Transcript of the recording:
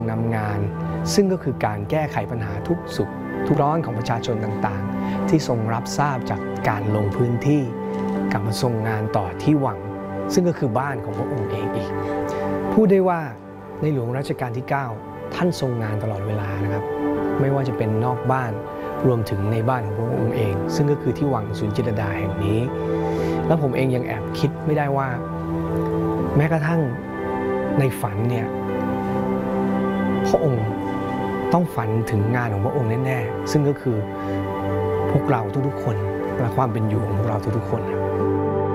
นำงานซึ่งก็คือการแก้ไขปัญหาทุกสุขทุกร้อนของประชาชนต่างๆที่ทรงรับทราบจากการลงพื้นที่กลับมาทรงงานต่อที่วังซึ่งก็คือบ้านของพระองค์เองอีกพูดได้ว่าในหลวงรัชกาลที่ 9ท่านทรงงานตลอดเวลานะครับไม่ว่าจะเป็นนอกบ้านรวมถึงในบ้านของพระองค์เองซึ่งก็คือที่วังสวนจิตรลดาแห่งนี้แล้วผมเองยังแอบคิดไม่ได้ว่าแม้กระทั่งในฝันเนี่ยพระองค์ต้องฝันถึงงานของพระองค์แน่ๆซึ่งก็คือพวกเราทุกๆคนและความเป็นอยู่ของพวกเราทุกๆคน